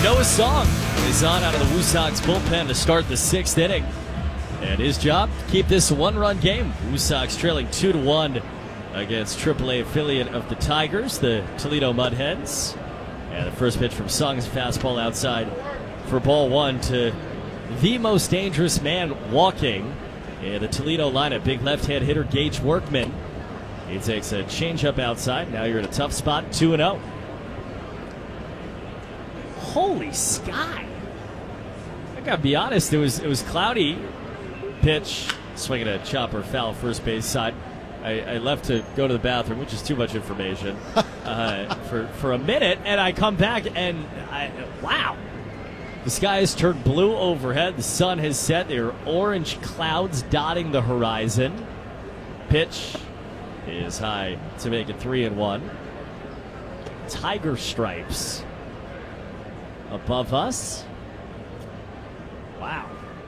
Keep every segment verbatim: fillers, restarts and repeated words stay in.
Noah Song is on out of the Woo Sox bullpen to start the sixth inning. And his job, keep this a one-run game. Woo Sox trailing two to one against triple A affiliate of the Tigers, the Toledo Mudhens. And the first pitch from Song is a fastball outside for ball one to the most dangerous man walking in the Toledo lineup, big left-hand hitter Gage Workman. He takes a changeup outside. Now you're in a tough spot, two and oh. Holy sky! I gotta be honest, it was it was cloudy. Pitch, swinging a chopper foul first base side. I, I left to go to the bathroom, which is too much information, uh, for for a minute, and I come back and I, wow, the sky has turned blue overhead. The sun has set. There are orange clouds dotting the horizon. Pitch is high to make it three and one. Tiger stripes above us. Wow.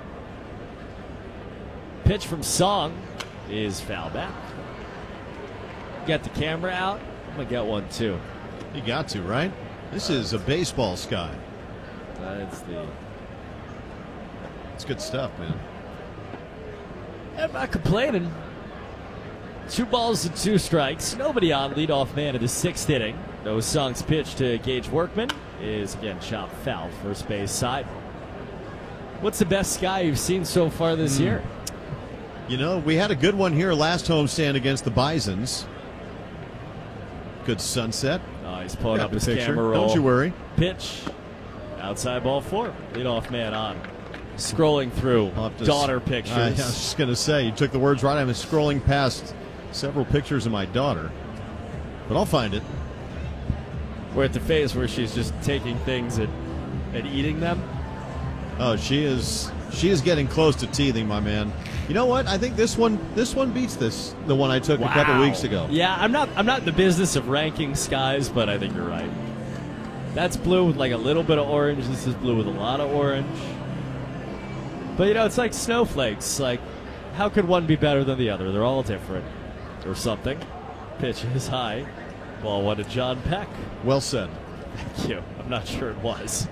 Pitch from Song is foul back. Got the camera out. I'm gonna get one too. You got to, right? This is a baseball sky. That's the. It's good stuff, man. I'm not complaining. Two balls and two strikes. Nobody on. Leadoff man of the sixth inning. Noah Song's pitch to Gage Workman is again chopped foul, first base side. What's the best sky you've seen so far this mm. year? You know, we had a good one here last homestand against the Bisons. Good sunset. Oh, he's pulling Got up his picture. camera roll. Don't you worry. Pitch. Outside ball four. Leadoff man on. Scrolling through daughter s- pictures. I, I was just going to say, you took the words right. I'm scrolling past several pictures of my daughter. But I'll find it. We're at the phase where she's just taking things and, and eating them. Oh, she is she is getting close to teething, my man. You know what? I think this one this one beats this the one I took Wow. a couple weeks ago. Yeah, I'm not I'm not in the business of ranking skies, but I think you're right. That's blue with like a little bit of orange. This is blue with a lot of orange. But you know, it's like snowflakes. Like, how could one be better than the other? They're all different, or something. Pitch is high. Ball one to John Peck. Well said. Thank you. I'm not sure it was.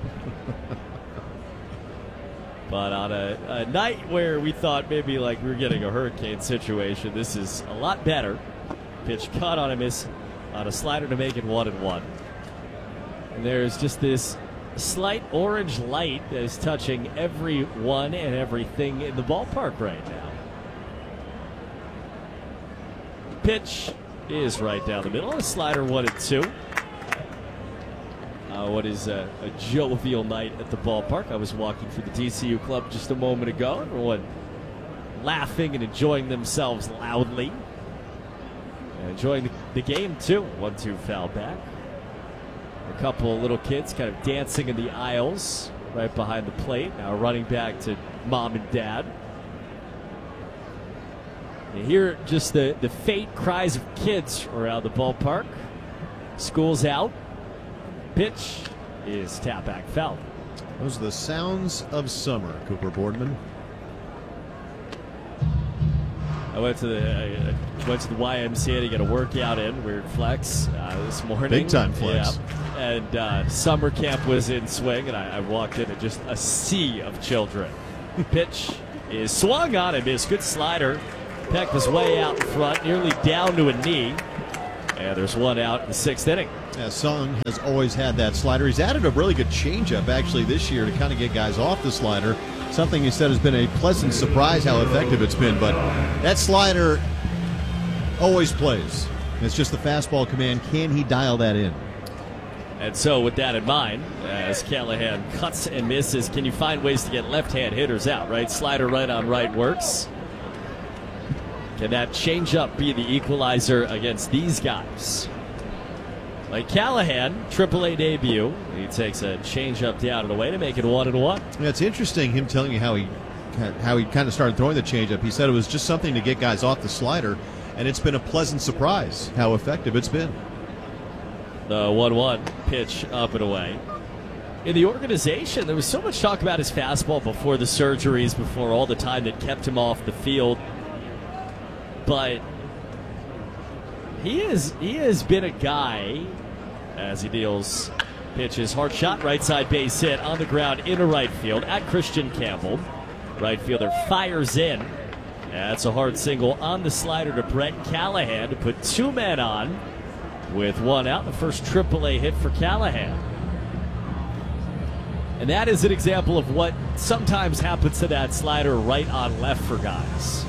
But on a, a night where we thought maybe like we were getting a hurricane situation, this is a lot better. Pitch cut on a miss on a slider to make it one and one. And there's just this slight orange light that is touching everyone and everything in the ballpark right now. Pitch is right down the middle. A slider one and two. Uh, what is a, a jovial night at the ballpark. I was walking through the D C U club just a moment ago. Everyone laughing and enjoying themselves loudly. And enjoying the, the game, too. one two foul back. A couple of little kids kind of dancing in the aisles right behind the plate. Now running back to mom and dad. You hear just the, the faint cries of kids around the ballpark. School's out. Pitch is tap back foul. Those are the sounds of summer, Cooper Boardman. I went to the I went to the Y M C A to get a workout in. Weird flex uh, this morning. Big time flex. Yeah. And uh, summer camp was in swing, and I, I walked in and just a sea of children. Pitch is swung on and missed. Good slider. Peck was way out in front, nearly down to a knee. And there's one out in the sixth inning. Yeah, Song has always had that slider. He's added a really good changeup actually this year to kind of get guys off the slider. Something he said has been a pleasant surprise how effective it's been. But that slider always plays. It's just the fastball command. Can he dial that in? And so with that in mind, as Callahan cuts and misses, can you find ways to get left-hand hitters out, right? Slider right on right works. Can that changeup be the equalizer against these guys? Like Callahan, triple A debut. He takes a changeup down and away to make it one and one. Yeah, it's interesting him telling you how he how he kind of started throwing the changeup. He said it was just something to get guys off the slider, and it's been a pleasant surprise how effective it's been. The one one pitch up and away. In the organization, there was so much talk about his fastball before the surgeries, before all the time that kept him off the field. But he is he has been a guy, as he deals Pitch is hard shot, right side base hit on the ground into right field at Christian Campbell. Right fielder fires in. That's a hard single on the slider to Brett Callahan to put two men on with one out. The first triple A hit for Callahan. And that is an example of what sometimes happens to that slider right on left for guys.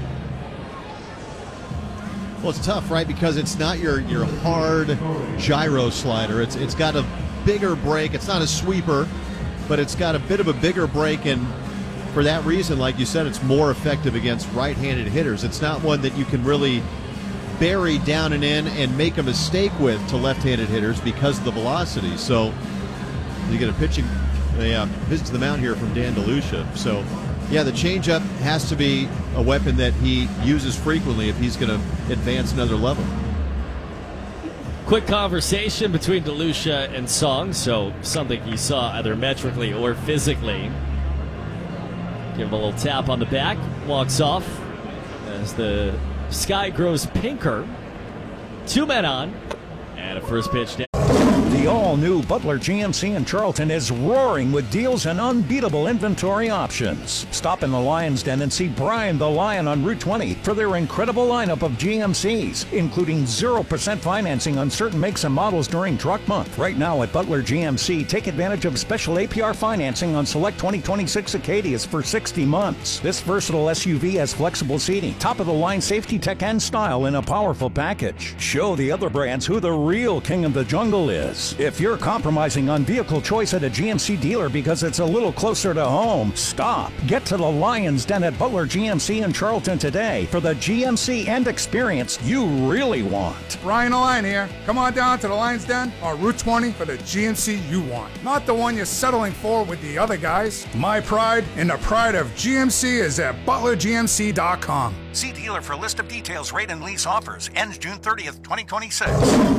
Well, it's tough, right? Because it's not your, your hard gyro slider. It's It's got a bigger break. It's not a sweeper, but it's got a bit of a bigger break, and for that reason, like you said, it's more effective against right-handed hitters. It's not one that you can really bury down and in and make a mistake with to left-handed hitters because of the velocity. So you get a pitching a uh, visit to the mound here from Dan DeLucia. So, yeah, the changeup has to be a weapon that he uses frequently if he's going to advance another level. Quick conversation between DeLucia and Song, so something he saw either metrically or physically. Give him a little tap on the back, walks off as the sky grows pinker. Two men on, and a first pitch down. The all-new Butler G M C in Charlton is roaring with deals and unbeatable inventory options. Stop in the Lion's Den and see Brian the Lion on Route twenty for their incredible lineup of G M Cs, including zero percent financing on certain makes and models during Truck Month. Right now at Butler G M C, take advantage of special A P R financing on select twenty twenty-six Acadias for sixty months. This versatile S U V has flexible seating, top-of-the-line safety tech and style in a powerful package. Show the other brands who the real king of the jungle is. If you're compromising on vehicle choice at a G M C dealer because it's a little closer to home, stop. Get to the Lion's Den at Butler G M C in Charlton today for the G M C and experience you really want. Brian the Lion here. Come on down to the Lion's Den on Route twenty for the G M C you want. Not the one you're settling for with the other guys. My pride and the pride of G M C is at butler g m c dot com. See dealer for a list of details, rate, and lease offers. Ends June thirtieth, twenty twenty-six.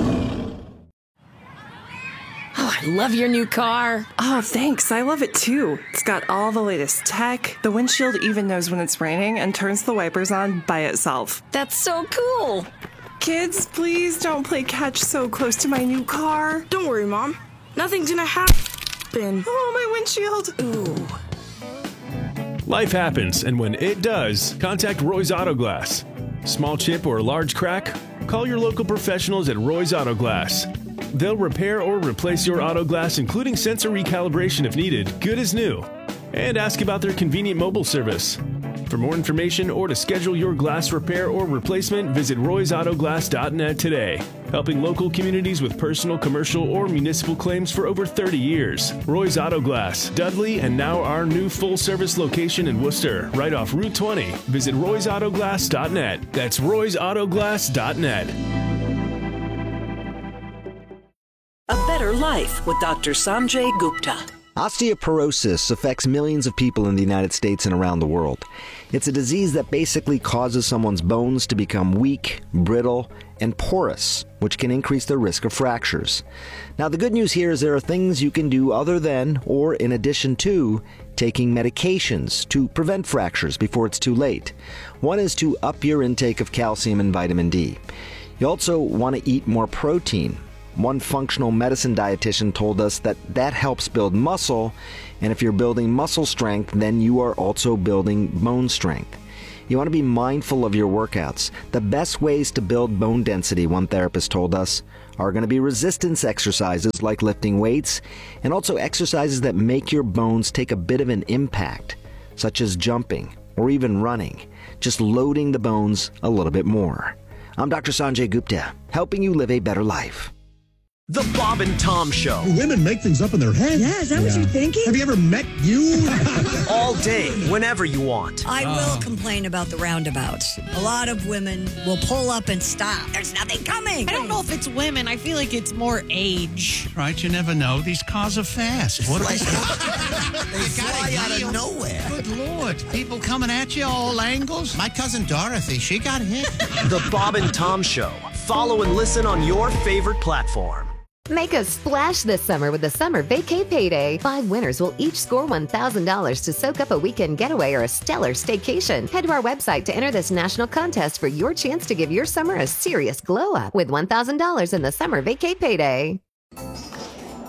Oh, I love your new car. Oh, thanks. I love it too. It's got all the latest tech. The windshield even knows when it's raining and turns the wipers on by itself. That's so cool. Kids, please don't play catch so close to my new car. Don't worry, Mom. Nothing's gonna happen. Oh, my windshield. Ooh. Life happens, and when it does, contact Roy's Auto Glass. Small chip or large crack? Call your local professionals at Roy's Auto Glass. They'll repair or replace your auto glass, including sensor recalibration if needed, good as new. And ask about their convenient mobile service. For more information or to schedule your glass repair or replacement, visit roys auto glass dot net today. Helping local communities with personal, commercial, or municipal claims for over thirty years. Roy's Auto Glass, Dudley, and now our new full-service location in Worcester, right off Route twenty. Visit roys auto glass dot net. That's roys auto glass dot net. A better life with Doctor Sanjay Gupta. Osteoporosis affects millions of people in the United States and around the world. It's a disease that basically causes someone's bones to become weak, brittle, and porous, which can increase their risk of fractures. Now, the good news here is there are things you can do other than, or in addition to, taking medications to prevent fractures before it's too late. One is to up your intake of calcium and vitamin D. You also want to eat more protein. One functional medicine dietitian told us that that helps build muscle, and if you're building muscle strength, then you are also building bone strength. You want to be mindful of your workouts. The best ways to build bone density, one therapist told us, are going to be resistance exercises like lifting weights, and also exercises that make your bones take a bit of an impact, such as jumping or even running, just loading the bones a little bit more. I'm Doctor Sanjay Gupta, helping you live a better life. The Bob and Tom Show. Women make things up in their head. Yeah, is that yeah. what you're thinking? Have you ever met you? All day, whenever you want. I oh. will complain about the roundabouts. A lot of women will pull up and stop. There's nothing coming. I don't know if it's women. I feel like it's more age. Right, you never know. These cars are fast. What like, they fly out of nowhere. Good Lord. People coming at you all angles. My cousin Dorothy, she got hit. The Bob and Tom Show. Follow and listen on your favorite platform. Make a splash this summer with the Summer Vacay Payday. Five winners will each score one thousand dollars to soak up a weekend getaway or a stellar staycation. Head to our website to enter this national contest for your chance to give your summer a serious glow up with one thousand dollars in the Summer Vacay Payday.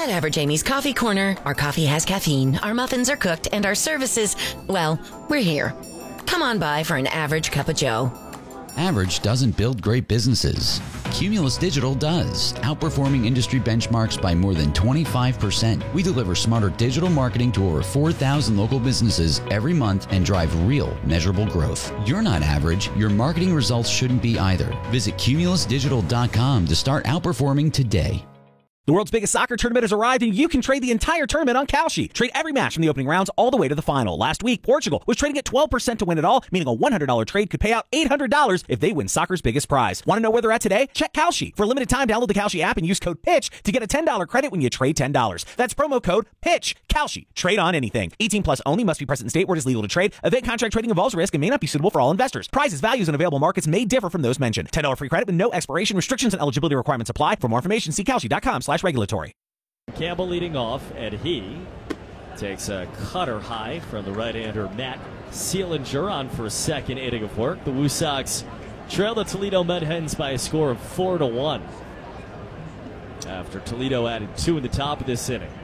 At Average Amy's Coffee Corner, our coffee has caffeine, our muffins are cooked, and our services, well, we're here. Come on by for an average cup of joe. Average doesn't build great businesses. Cumulus Digital does, outperforming industry benchmarks by more than twenty-five percent. We deliver smarter digital marketing to over four thousand local businesses every month and drive real, measurable growth. You're not average. Your marketing results shouldn't be either. Visit cumulus digital dot com to start outperforming today. The world's biggest soccer tournament has arrived, and you can trade the entire tournament on Kalshi. Trade every match from the opening rounds all the way to the final. Last week, Portugal was trading at twelve percent to win it all, meaning a one hundred dollars trade could pay out eight hundred dollars if they win soccer's biggest prize. Want to know where they're at today? Check Kalshi. For a limited time, download the Kalshi app and use code PITCH to get a ten dollars credit when you trade ten dollars. That's promo code PITCH. Kalshi. Trade on anything. eighteen plus only. Must be present in state where it is legal to trade. Event contract trading involves risk and may not be suitable for all investors. Prizes, values, and available markets may differ from those mentioned. ten dollars free credit with no expiration. Restrictions and eligibility requirements apply. For more information, see kalshi dot com slash regulatory. Campbell leading off, and he takes a cutter high from the right-hander Matt Seelinger on for a second inning of work. The Woo Sox trail the Toledo Mud Hens by a score of four to one. After Toledo added two in the top of this inning.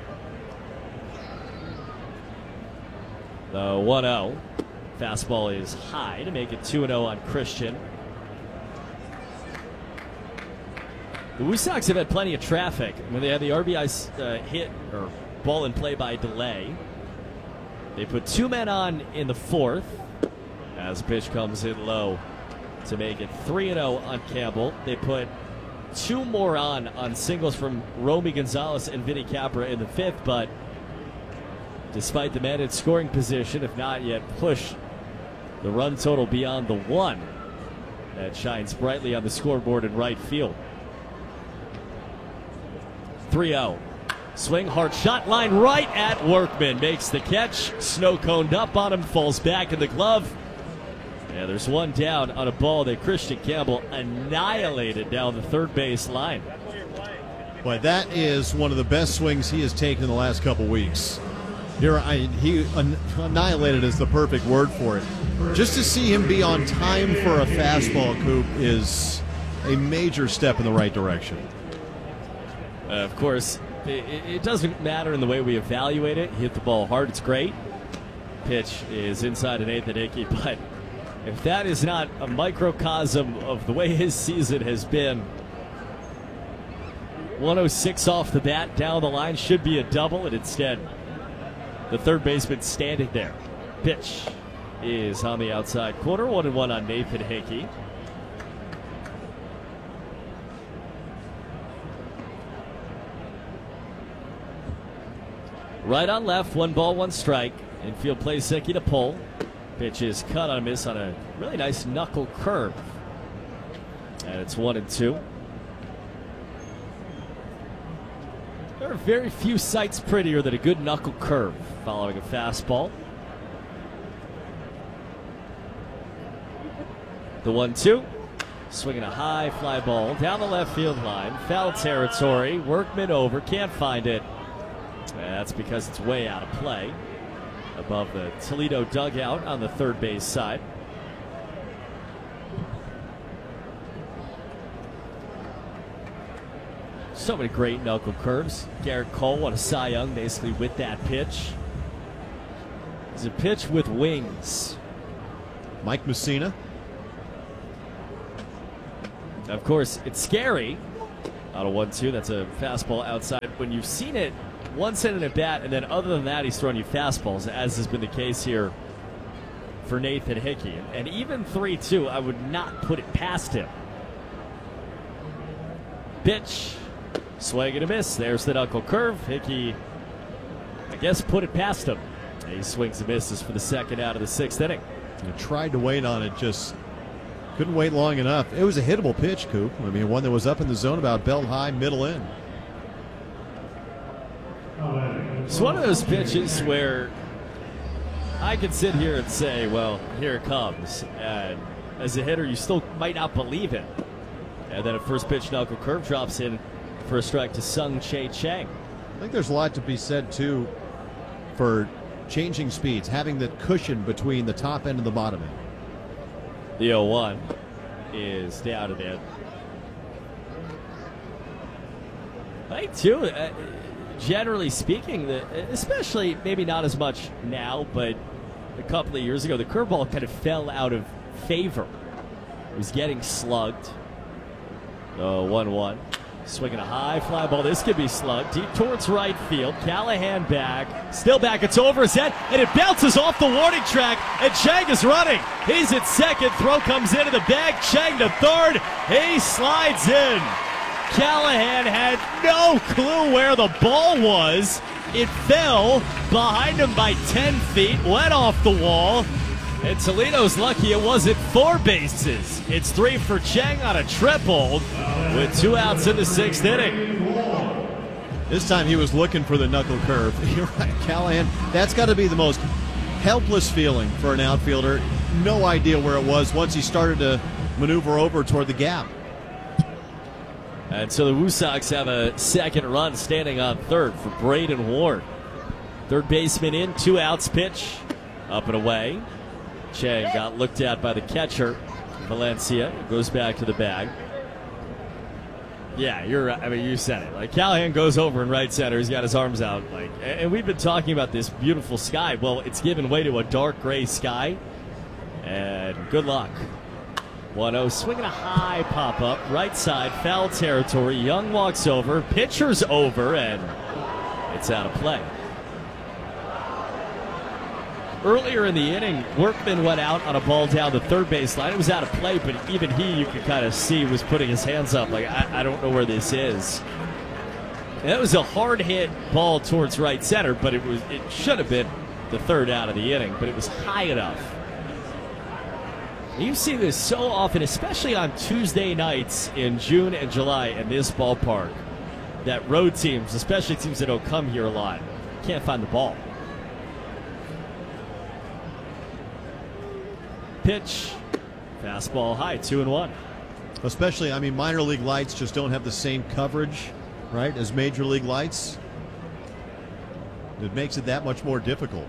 The one oh. Fastball is high to make it two and oh on Christian. The Woo Sox have had plenty of traffic. When they had the R B I uh, hit or ball in play by delay, they put two men on in the fourth as pitch comes in low to make it three and oh on Campbell. They put two more on on singles from Romy Gonzalez and Vinny Capra in the fifth, but despite the men in scoring position, if not yet push the run total beyond the one that shines brightly on the scoreboard in right field. three oh. Swing, hard shot, line right at Workman. Makes the catch. Snow coned up on him, falls back in the glove. Yeah, there's one down on a ball that Christian Campbell annihilated down the third base line. Boy, that is one of the best swings he has taken in the last couple weeks. Here, I, he annihilated is the perfect word for it. Just to see him be on time for a fastball, Coop, is a major step in the right direction. Uh, of course, it, it doesn't matter in the way we evaluate it. Hit the ball hard, it's great. Pitch is inside an eighth and Hickey, but if that is not a microcosm of the way his season has been, one oh six off the bat, down the line, should be a double, and instead, the third baseman standing there. Pitch is on the outside corner, one and one on Nathan Hickey. Right on left, one ball, one strike. Infield plays Hickey to pull. Pitch is cut on a miss on a really nice knuckle curve. And it's one and two. There are very few sights prettier than a good knuckle curve following a fastball. The one two. Swinging a high fly ball down the left field line. Foul territory. Workman over. Can't find it. That's because it's way out of play above the Toledo dugout on the third base side. So many great knuckle curves. Garrett Cole won a Cy Young basically with that pitch. It's a pitch with wings. Mike Messina. Of course, it's scary. Out of one two, that's a fastball outside. When you've seen it once in at bat, and then other than that, he's throwing you fastballs, as has been the case here for Nathan Hickey. And even three two, I would not put it past him. Pitch, swing and a miss. There's the knuckle curve. Hickey, I guess, put it past him. He swings and misses for the second out of the sixth inning. He tried to wait on it, just couldn't wait long enough. It was a hittable pitch, Coop. I mean, one that was up in the zone about belt high, middle in. It's one of those pitches where I can sit here and say, well, here it comes. And as a hitter, you still might not believe it. And then a first pitch knuckle curve drops in for a strike to Sung Che Chang. I think there's a lot to be said, too, for changing speeds, having that cushion between the top end and the bottom end. The oh one is down and in. I think, too, uh, generally speaking, the, especially maybe not as much now, but a couple of years ago, the curveball kind of fell out of favor. It was getting slugged. Oh, one one. Swinging a high fly ball. This could be slugged deep towards right field. Callahan back. Still back. It's over his head, and it bounces off the warning track, and Chang is running. He's at second. Throw comes into the bag. Chang to third. He slides in. Callahan had no clue where the ball was. It fell behind him by ten feet, went off the wall. And Toledo's lucky it wasn't four bases. It's three for Chang on a triple with two outs in the sixth inning. This time he was looking for the knuckle curve. You're right, Callahan. That's got to be the most helpless feeling for an outfielder. No idea where it was once he started to maneuver over toward the gap. And so the Woo Sox have a second run standing on third for Braden Ward. Third baseman in, two outs, pitch up and away. Chang got looked at by the catcher, Valencia. Goes back to the bag. Yeah, you're right. I mean, you said it. Like, Callahan goes over in right center. He's got his arms out. Like, and we've been talking about this beautiful sky. Well, it's given way to a dark gray sky. And good luck. one oh, swinging a high pop-up. Right side, foul territory. Young walks over. Pitcher's over, and it's out of play. Earlier in the inning, Workman went out on a ball down the third base line. It was out of play, but even he, you could kind of see, was putting his hands up like, I, I don't know where this is. And that was a hard hit ball towards right center, but it was it should have been the third out of the inning, but it was high enough. You see this so often, especially on Tuesday nights in June and July in this ballpark, that road teams, especially teams that don't come here a lot, can't find the ball. Pitch, fastball high, two and one. Especially, I mean, minor league lights just don't have the same coverage, right, as major league lights. It makes it that much more difficult.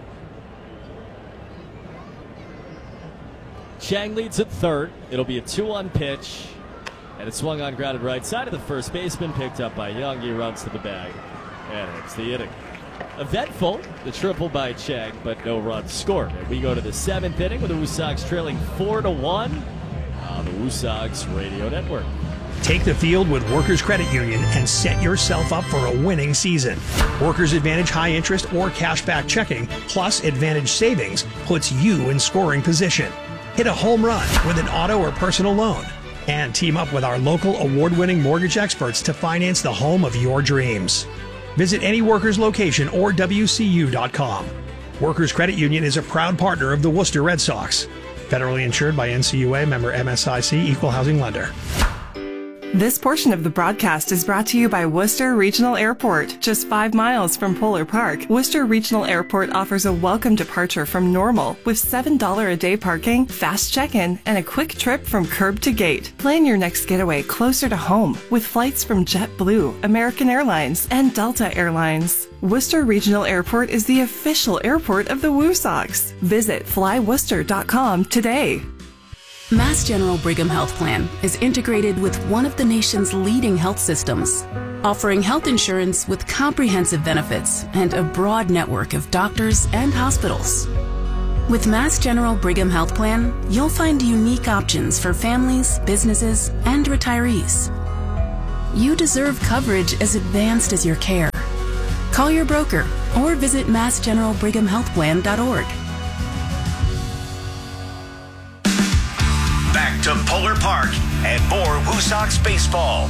Chang leads at third. It'll be a two one pitch, and it's swung on, grounded right side of the first baseman, picked up by Young. He runs to the bag, and it's the inning. Eventful, the triple by Chang, but no runs scored. And we go to the seventh inning with the Woo Sox trailing four to one on the Woo Sox Radio Network. Take the field with Workers Credit Union and set yourself up for a winning season. Workers Advantage high interest or cashback checking plus Advantage savings puts you in scoring position. Hit a home run with an auto or personal loan. And team up with our local award-winning mortgage experts to finance the home of your dreams. Visit any Workers location or W C U dot com. Workers Credit Union is a proud partner of the Worcester Red Sox. Federally insured by N C U A, member M S I C, equal housing lender. This portion of the broadcast is brought to you by Worcester Regional Airport. Just five miles from Polar Park, Worcester Regional Airport offers a welcome departure from Normal with seven dollars a day parking, fast check-in, and a quick trip from curb to gate. Plan your next getaway closer to home with flights from JetBlue, American Airlines, and Delta Airlines. Worcester Regional Airport is the official airport of the Woo Sox. Visit fly worcester dot com today. Mass General Brigham Health Plan is integrated with one of the nation's leading health systems, offering health insurance with comprehensive benefits and a broad network of doctors and hospitals. With Mass General Brigham Health Plan, you'll find unique options for families, businesses, and retirees. You deserve coverage as advanced as your care. Call your broker or visit mass general brigham health plan dot org. Back to Polar Park and more Woo Sox baseball.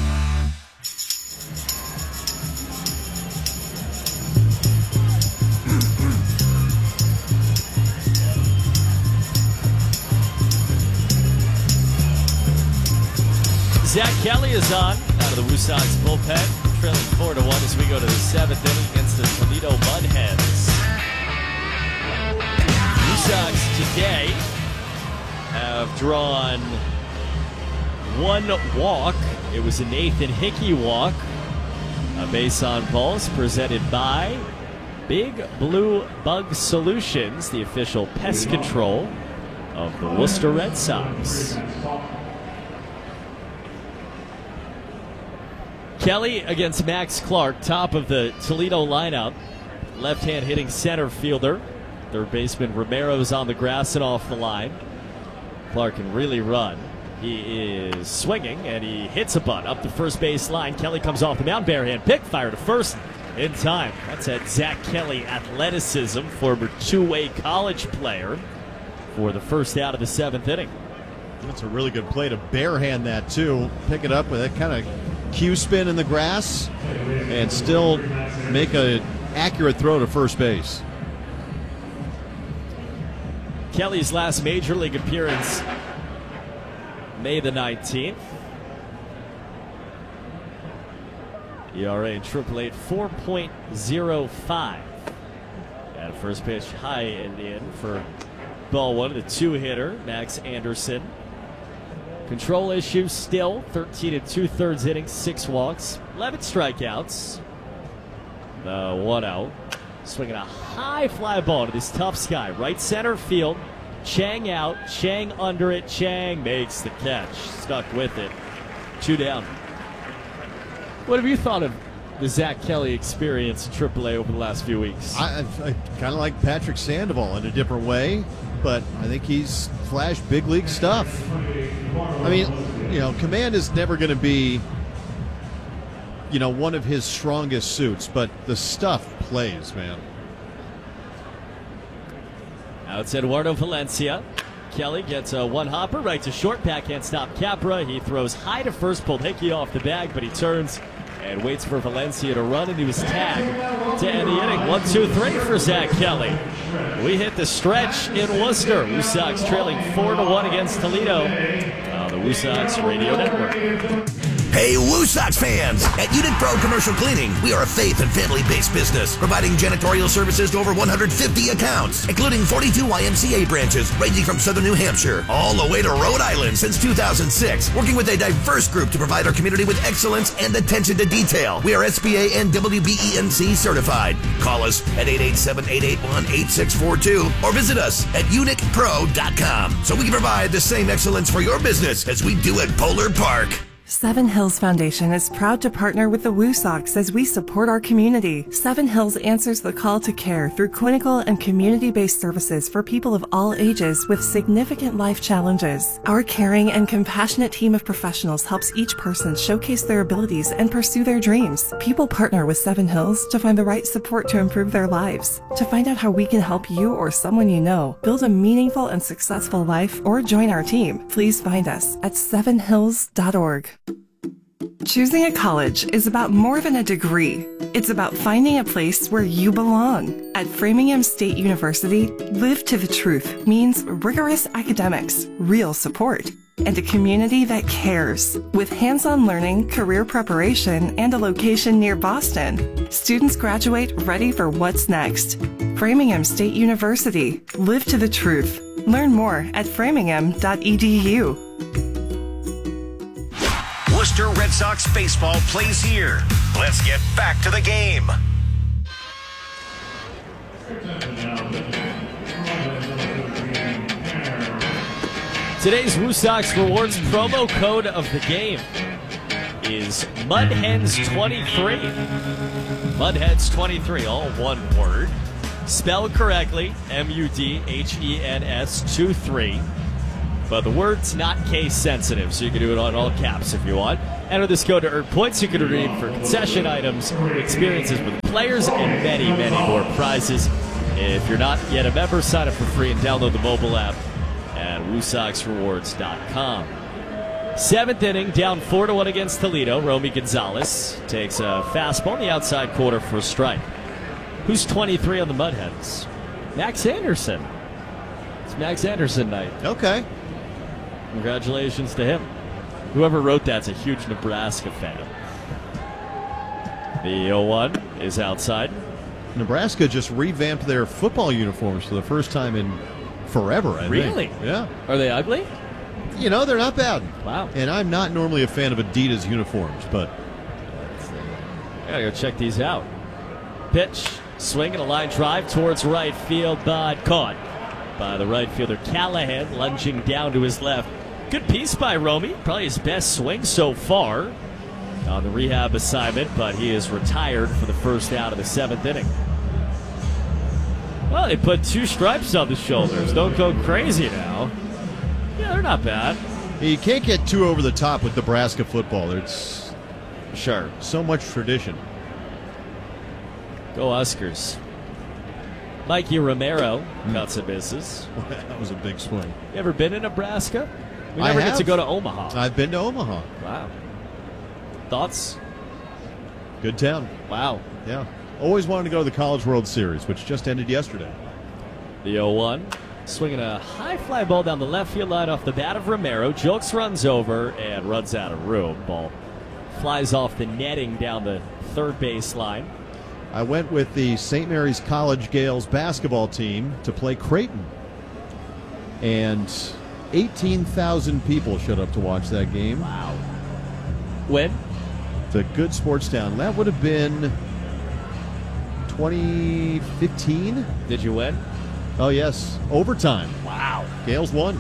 Zach Kelly is on out of the Woo Sox bullpen, trailing four to one as we go to the seventh inning against the Toledo Mudhens. Woo Sox today have drawn one walk. It was a Nathan Hickey walk. A base on balls presented by Big Blue Bug Solutions, the official pest control of the Worcester Red Sox. Kelly against Max Clark, top of the Toledo lineup. Left-hand hitting center fielder. Third baseman Romero's on the grass and off the line. Clark can really run. He is swinging, and he hits a bunt up the first base line. Kelly comes off the mound, barehand pick, fire to first in time. That's at Zach Kelly athleticism, former two-way college player, for the first out of the seventh inning. That's a really good play to barehand that, too. Pick it up with that kind of Q-spin in the grass and still make an accurate throw to first base. Kelly's last major league appearance, May the nineteenth. E R A in triple A four point oh five. At first pitch, high and in for ball one, the two-hitter, Max Anderson. Control issue still, thirteen and two-thirds innings, six walks, eleven strikeouts. The one out. Swinging a high fly ball to this tough guy. Right center field. Chang out. Chang under it. Chang makes the catch. Stuck with it. Two down. What have you thought of the Zach Kelly experience in triple A over the last few weeks? I, I, I kind of like Patrick Sandoval in a different way, but I think he's flashed big league stuff. I mean, you know, command is never going to be, you know, one of his strongest suits, but the stuff plays, man. Now it's Eduardo Valencia. Kelly gets a one-hopper right to short. Backhand stop Capra. He throws high to first, pulled Hickey off the bag, but he turns and waits for Valencia to run into his tag to end the inning. One, two, three for Zach Kelly. We hit the stretch in Worcester. Woo Sox trailing four to one against Toledo on the Woo Sox Radio Network. Hey, Woo Sox fans! At Unit Pro Commercial Cleaning, we are a faith and family-based business, providing janitorial services to over one hundred fifty accounts, including forty-two Y M C A branches, ranging from southern New Hampshire all the way to Rhode Island since two thousand six, working with a diverse group to provide our community with excellence and attention to detail. We are S B A and W B E N C certified. Call us at eight eight seven, eight eight one, eight six four two or visit us at unic pro dot com so we can provide the same excellence for your business as we do at Polar Park. Seven Hills Foundation is proud to partner with the Woo Sox as we support our community. Seven Hills answers the call to care through clinical and community-based services for people of all ages with significant life challenges. Our caring and compassionate team of professionals helps each person showcase their abilities and pursue their dreams. People partner with Seven Hills to find the right support to improve their lives. To find out how we can help you or someone you know build a meaningful and successful life or join our team, please find us at seven hills dot org. Choosing a college is about more than a degree. It's about finding a place where you belong. At Framingham State University, Live to the Truth means rigorous academics, real support, and a community that cares. With hands-on learning, career preparation, and a location near Boston, students graduate ready for what's next. Framingham State University, Live to the Truth. Learn more at framingham dot e d u. Worcester Red Sox baseball plays here. Let's get back to the game. Today's Woo Sox Rewards promo code of the game is Mudhens twenty-three. Mudhens twenty-three, all one word. Spelled correctly, M U D H E N S two three. But the word's not case sensitive, so you can do it on all caps if you want. Enter this code to earn points you can redeem for concession items, experiences with players, and many, many more prizes. If you're not yet a member, sign up for free and download the mobile app at woo sox rewards dot com. Seventh inning, down four to one against Toledo. Romy Gonzalez takes a fastball in the outside corner for a strike. Who's twenty-three on the Mudhens? Max Anderson. It's Max Anderson night. Okay. Congratulations to him. Whoever wrote that's a huge Nebraska fan. The oh one is outside. Nebraska just revamped their football uniforms for the first time in forever, I really? think. Yeah. Are they ugly? You know, they're not bad. Wow. And I'm not normally a fan of Adidas uniforms, but I gotta go check these out. Pitch, swing and a line drive towards right field, but caught by the right fielder Callahan, lunging down to his left. Good piece by Romy. Probably his best swing so far. on the rehab assignment, but he is retired for the first out of the seventh inning. Well, they put two stripes on the shoulders. Don't go crazy now. Yeah, they're not bad. You can't get too over the top with Nebraska football. It's sure so much tradition. Go Huskers. Mikey Romero got some misses. That was a big swing. You ever been in Nebraska? We I never get have. to go to Omaha. I've been to Omaha. Wow. Thoughts? Good town. Wow. Yeah. Always wanted to go to the College World Series, which just ended yesterday. The oh one. Swinging a high fly ball down the left field line off the bat of Romero. Jokes runs over and runs out of room. Ball flies off the netting down the third base line. I went with the Saint Mary's College Gales basketball team to play Creighton. And eighteen thousand people showed up to watch that game. Wow. When? It's a good sports town. That would have been twenty fifteen. Did you win? Oh, yes. Overtime. Wow. Gales won.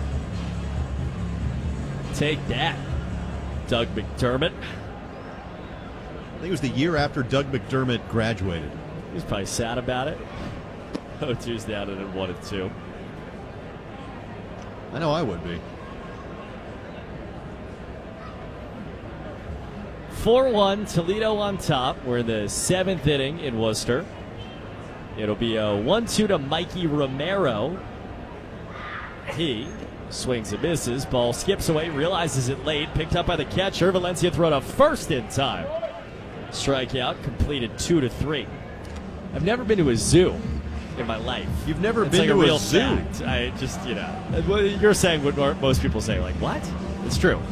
Take that, Doug McDermott. I think it was the year after Doug McDermott graduated. He was probably sad about it. Oh, two's down and in one and two. I know I would be. four one, Toledo on top. We're in the seventh inning in Worcester. It'll be a one two to Mikey Romero. He swings and misses. Ball skips away, realizes it late. Picked up by the catcher. Valencia thrown a first in time. Strikeout, completed two to three. I've never been to a zoo in my life. You've never It's been like to a real a zoo? fact. I just, you know, you're saying what most people say. Like, what? It's true.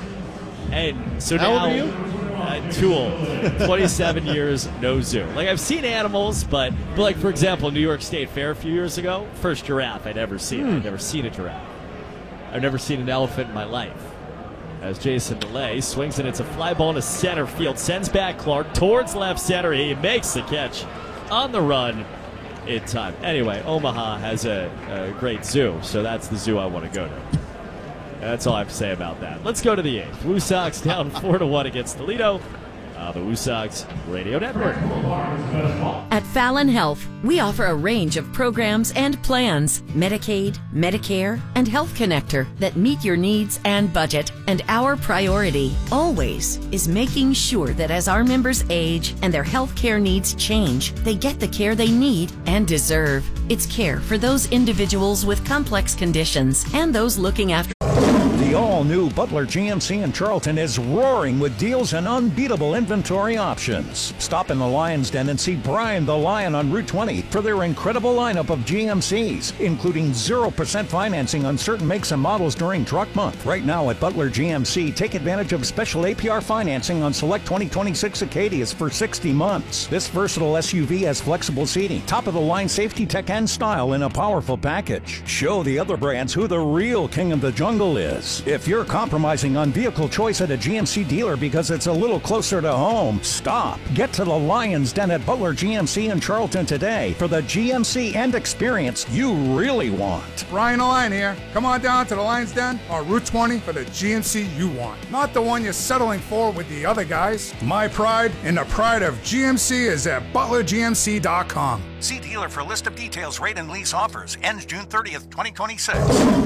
And so How now, old are you? Uh, too old. twenty-seven years, no zoo. Like, I've seen animals, but, but like, for example, New York State Fair a few years ago, first giraffe I'd ever seen. Hmm. I've never seen a giraffe. I've never seen an elephant in my life. As Jason DeLay swings and it's a fly ball into center field, sends back Clark towards left center. He makes the catch on the run in time. Anyway, Omaha has a, a great zoo, so that's the zoo I want to go to. That's all I have to say about that. Let's go to the eighth. Woo Sox down four to one against Toledo. Uh, the Woo Sox Radio Network. At Fallon Health, we offer a range of programs and plans, Medicaid, Medicare, and Health Connector that meet your needs and budget. And our priority, always, is making sure that as our members age and their health care needs change, they get the care they need and deserve. It's care for those individuals with complex conditions and those looking after. The all-new Butler G M C in Charlton is roaring with deals and unbeatable inventory options. Stop in the Lion's Den and see Brian the Lion on Route twenty for their incredible lineup of G M Cs, including zero percent financing on certain makes and models during Truck Month. Right now at Butler G M C, take advantage of special A P R financing on select twenty twenty-six Acadias for sixty months. This versatile S U V has flexible seating, top-of-the-line safety tech and style in a powerful package. Show the other brands who the real king of the jungle is. If you're compromising on vehicle choice at a G M C dealer because it's a little closer to home, stop. Get to the Lion's Den at Butler G M C in Charlton today for the G M C and experience you really want. Brian the Lion here. Come on down to the Lion's Den on Route twenty for the G M C you want. Not the one you're settling for with the other guys. My pride and the pride of G M C is at butler g m c dot com. See dealer for list of details, rate, and lease offers. Ends June thirtieth, twenty twenty-six.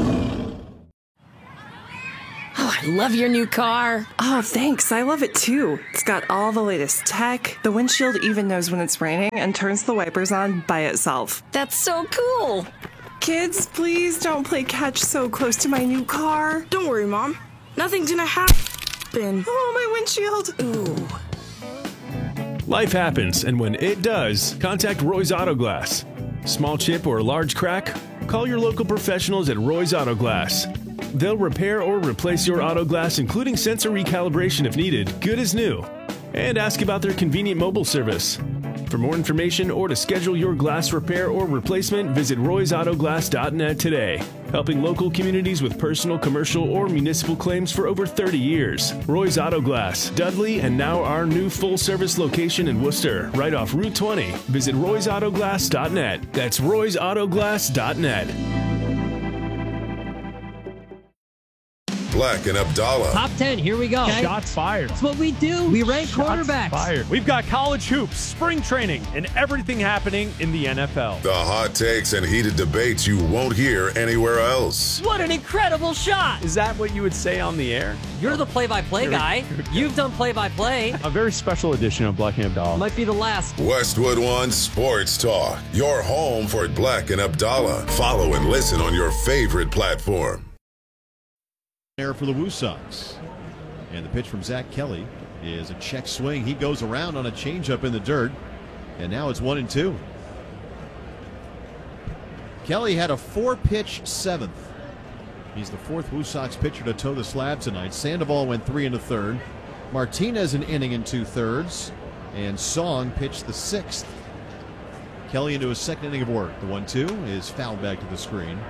Oh, I love your new car. Oh, thanks. I love it too. It's got all the latest tech. The windshield even knows when it's raining and turns the wipers on by itself. That's so cool. Kids, please don't play catch so close to my new car. Don't worry, Mom. Nothing's gonna happen. Oh, my windshield. Ooh. Life happens, and when it does, contact Roy's Auto Glass. Small chip or large crack? Call your local professionals at Roy's Auto Glass. They'll repair or replace your auto glass, including sensor recalibration if needed, good as new. And ask about their convenient mobile service. For more information or to schedule your glass repair or replacement, visit roys auto glass dot net today. Helping local communities with personal, commercial, or municipal claims for over thirty years. Roy's Auto Glass, Dudley, and now our new full-service location in Worcester, right off Route twenty. Visit roys auto glass dot net. That's roys auto glass dot net. Black and Abdallah. Top ten, here we go. Okay. Shots fired. That's what we do. We rank Shots quarterbacks. Fired. We've got college hoops, spring training, and everything happening in the N F L. The hot takes and heated debates you won't hear anywhere else. What an incredible shot. Is that what you would say on the air? You're the play-by-play guy. You've done play-by-play. A very special edition of Black and Abdallah. Might be the last. Westwood One Sports Talk, your home for Black and Abdallah. Follow and listen on your favorite platform. There for the Woo Sox. And the pitch from Zach Kelly is a check swing. He goes around on a changeup in the dirt. And now it's one and two. Kelly had a four-pitch seventh. He's the fourth Woo Sox pitcher to toe the slab tonight. Sandoval went three and a third. Martinez an inning and two-thirds. And Song pitched the sixth. Kelly into his second inning of work. The one two is fouled back to the screen.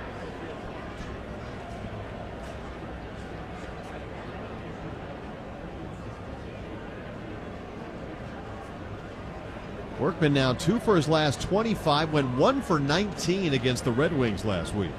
Workman now two for his last twenty-five, went one for nineteen against the Red Wings last week.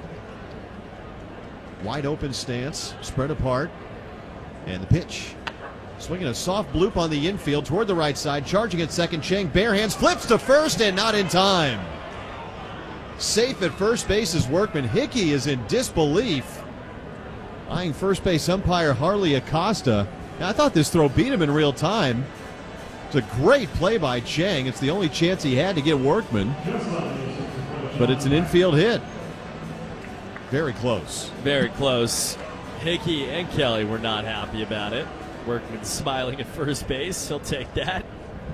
Wide open stance, spread apart, and the pitch. Swinging a soft bloop on the infield toward the right side, charging at second. Chang bare hands, flips to first, and not in time. Safe at first base is Workman. Hickey is in disbelief, eyeing first base umpire Harley Acosta. Now, I thought this throw beat him in real time. It's a great play by Chang. It's the only chance he had to get Workman, but it's an infield hit. Very close. Very close. Hickey and Kelly were not happy about it. Workman smiling at first base. He'll take that.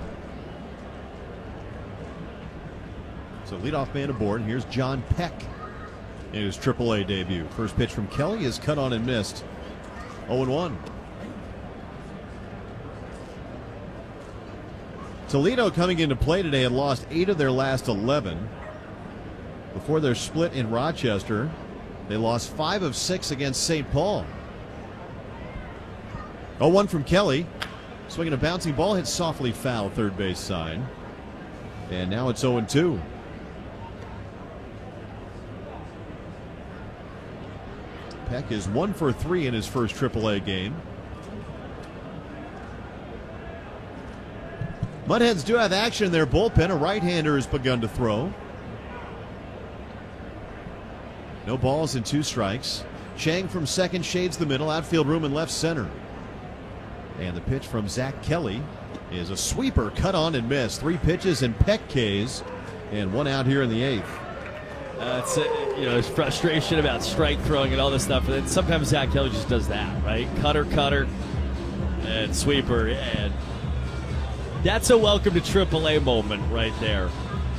So leadoff man aboard. Here's John Peck in his triple A debut. First pitch from Kelly is cut on and missed. oh and one. Toledo coming into play today had lost eight of their last eleven. Before their split in Rochester, they lost five of six against Saint Paul. oh one from Kelly. Swinging a bouncing ball, hit softly foul third base side. And now it's oh and two. Peck is one for three in his first triple A game. Mudheads do have action in their bullpen. A right-hander has begun to throw. No balls and two strikes. Chang from second shades the middle, outfield room and left center. And the pitch from Zach Kelly is a sweeper, cut on and missed. Three pitches and Peck Ks, and one out here in the eighth. Uh, it's, uh, you know, there's frustration about strike throwing and all this stuff, and sometimes Zach Kelly just does that, right? Cutter, cutter, and sweeper, and that's a welcome to triple A moment right there.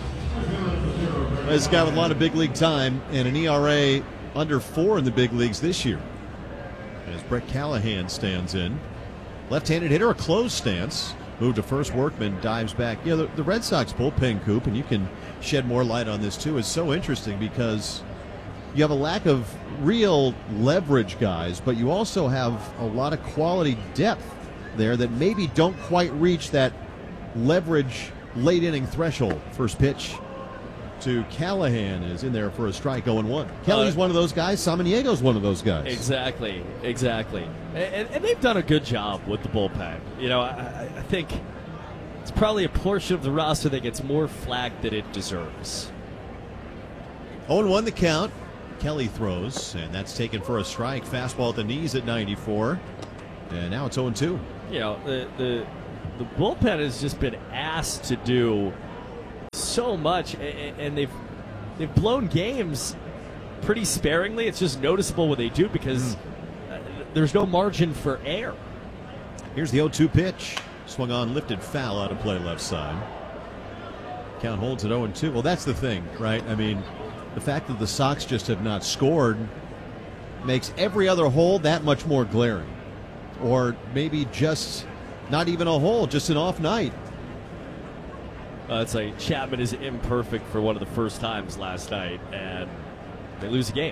This guy with a lot of big league time and an E R A under four in the big leagues this year. As Brett Callahan stands in. Left-handed hitter, a closed stance. Moved to first. Workman dives back. You know, the, the Red Sox bullpen, Coop, and you can shed more light on this too, is so interesting because you have a lack of real leverage guys, but you also have a lot of quality depth there that maybe don't quite reach that leverage late inning threshold. First pitch to Callahan is in there for a strike, oh and one. Kelly's uh, one of those guys. Samaniego's one of those guys. Exactly, exactly. And, and they've done a good job with the bullpen. You know, I, I think it's probably a portion of the roster that gets more flack than it deserves. oh and one the count. Kelly throws, and that's taken for a strike. Fastball at the knees at ninety-four. And now it's oh and two. You know, the, the, the bullpen has just been asked to do so much, and they've they've blown games pretty sparingly. It's just noticeable what they do because uh, there's no margin for error. Here's the oh two pitch. Swung on, lifted foul out of play left side. Count holds at oh and two. Well, that's the thing, right? I mean, the fact that the Sox just have not scored makes every other hole that much more glaring. Or maybe just not even a hole, just an off night. Uh, it's like Chapman is imperfect for one of the first times last night, and they lose the game.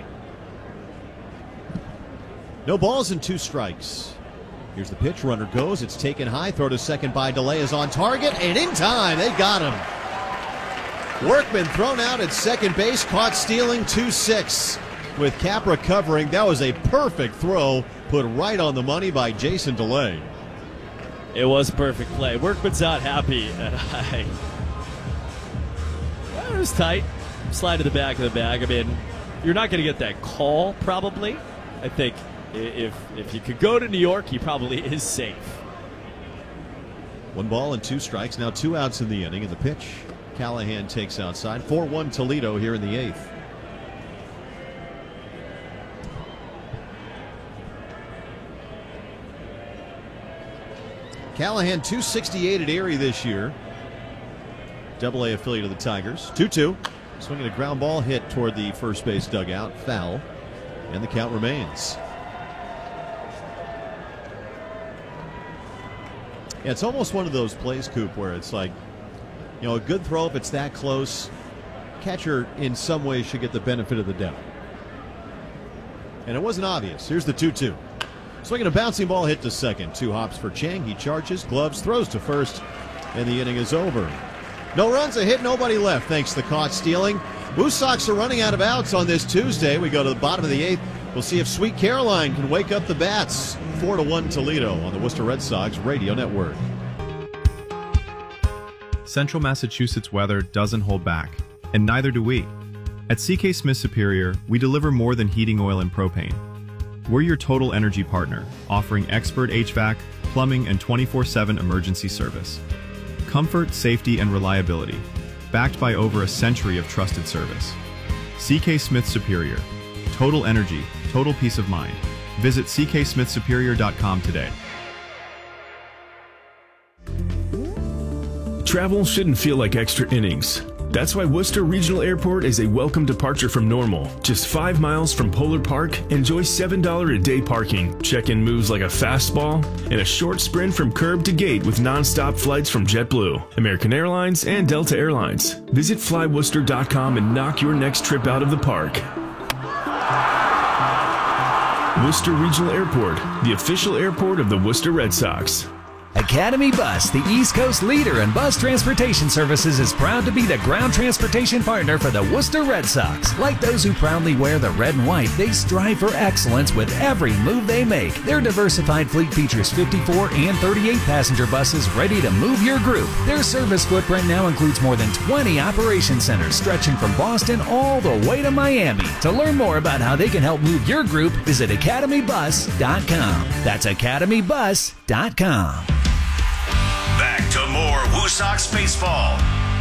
No balls and two strikes. Here's the pitch. Runner goes. It's taken high. Throw to second by DeLay is on target, and in time, they got him. Workman thrown out at second base, caught stealing two six. with Capra covering. That was a perfect throw, put right on the money by Jason DeLay. It was a perfect play. Workman's not happy at high. Well, it was tight. Slide to the back of the bag. I mean, you're not going to get that call, probably. I think if if you could go to New York, he probably is safe. One ball and two strikes. Now two outs in the inning. And the pitch, Callahan takes outside. four one Toledo here in the eighth. Callahan two sixty-eight at Erie this year. Double A affiliate of the Tigers. two two. Swinging a ground ball hit toward the first base dugout. Foul. And the count remains. Yeah, it's almost one of those plays, Coop, where it's like, you know, a good throw if it's that close. Catcher in some ways should get the benefit of the doubt. And it wasn't obvious. Here's the two two. Swinging a bouncing ball hit to second. Two hops for Chang. He charges, gloves, throws to first, and the inning is over. No runs, a hit, nobody left thanks to the caught stealing. Blue Sox are running out of outs on this Tuesday. We go to the bottom of the eighth. We'll see if Sweet Caroline can wake up the bats. four to one Toledo on the Worcester Red Sox Radio Network. Central Massachusetts weather doesn't hold back, and neither do we. At C K Smith Superior, we deliver more than heating oil and propane. We're your total energy partner, offering expert H V A C, plumbing, and twenty-four seven emergency service. Comfort, safety, and reliability, backed by over a century of trusted service. C K Smith Superior. Total energy, total peace of mind. Visit c k smith superior dot com today. Travel shouldn't feel like extra innings. That's why Worcester Regional Airport is a welcome departure from normal. Just five miles from Polar Park, enjoy seven dollars a day parking, check-in moves like a fastball, and a short sprint from curb to gate with non-stop flights from JetBlue, American Airlines, and Delta Airlines. Visit fly worcester dot com and knock your next trip out of the park. Worcester Regional Airport, the official airport of the Worcester Red Sox. Academy Bus, the East Coast leader in bus transportation services, is proud to be the ground transportation partner for the Worcester Red Sox. Like those who proudly wear the red and white, they strive for excellence with every move they make. Their diversified fleet features fifty-four and thirty-eight passenger buses ready to move your group. Their service footprint now includes more than twenty operation centers stretching from Boston all the way to Miami. To learn more about how they can help move your group, visit academy bus dot com. That's academy bus dot com. Back to more Woo Sox baseball